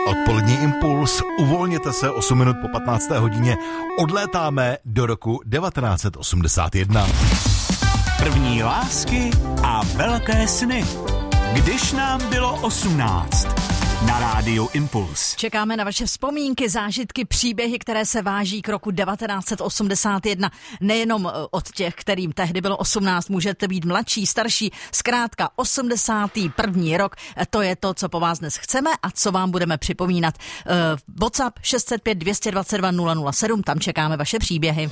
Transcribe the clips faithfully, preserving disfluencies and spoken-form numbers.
Odpolední impuls, uvolněte se osm minut po patnácté hodině, odlétáme do roku devatenáct set osmdesát jedna. První lásky a velké sny. Když nám bylo osmnáct. Na rádiu Impuls. Čekáme na vaše vzpomínky, zážitky, příběhy, které se váží k roku devatenáct set osmdesát jedna. Nejenom od těch, kterým tehdy bylo osmnáct, můžete být mladší, starší, zkrátka osmdesátý první rok. To je to, co po vás dnes chceme a co vám budeme připomínat. WhatsApp šest set pět dvě dva dva nula nula sedm, tam čekáme vaše příběhy.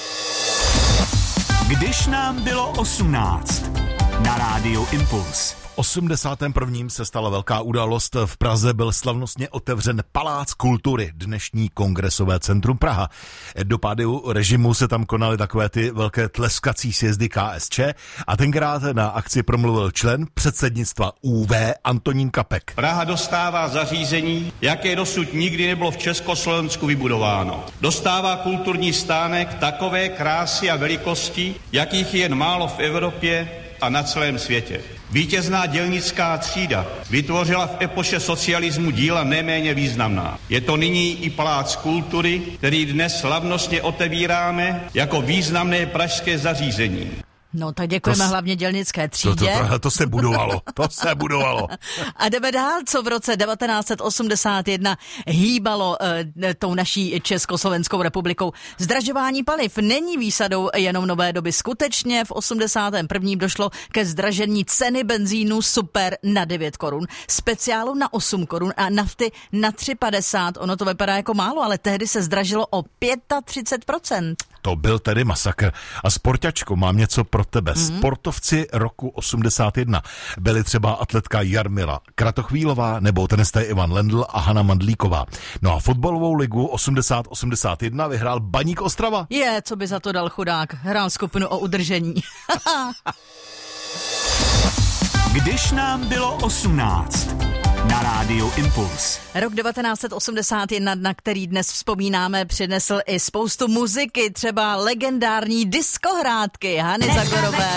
Když nám bylo osmnáct. Na rádiu Impuls. V osmdesátém prvním se stala velká událost. V Praze byl slavnostně otevřen Palác kultury, dnešní Kongresové centrum Praha. Do pádu režimu se tam konaly takové ty velké tleskací sjezdy K S Č a tenkrát na akci promluvil člen předsednictva U V Antonín Kapek. Praha dostává zařízení, jaké dosud nikdy nebylo v Československu vybudováno. Dostává kulturní stánek takové krásy a velikosti, jakých je jen málo v Evropě a na celém světě. Vítězná dělnická třída vytvořila v epoše socialismu díla neméně významná. Je to nyní i Palác kultury, který dnes slavnostně otevíráme jako významné pražské zařízení. No tak děkujeme to, hlavně dělnické třídě. To, to, to, to se budovalo, to se budovalo. A jdeme dál, co v roce devatenáct set osmdesát jedna hýbalo e, tou naší Československou republikou. Zdražování paliv není výsadou jenom nové doby. Skutečně v osmdesátém prvním došlo ke zdražení ceny benzínu super na devět korun, speciálu na osm korun a nafty na tři padesát. Ono to vypadá jako málo, ale tehdy se zdražilo o třicet pět procent. To byl tedy masakr. A sportačko, mám něco pro tebe. Mm-hmm. Sportovci roku osmdesát jedna byli třeba atletka Jarmila Kratochvílová nebo tenista Ivan Lendl a Hana Mandlíková. No a fotbalovou ligu osmdesát osmdesát jedna vyhrál Baník Ostrava. Je, co by za to dal chudák. Hrál skupinu o udržení. Když nám bylo osmnáct. Na rádiu Impuls. Rok devatenáct set osmdesát jedna, na který dnes vzpomínáme, přinesl i spoustu muziky, třeba legendární diskohrádky Hany Zagorové.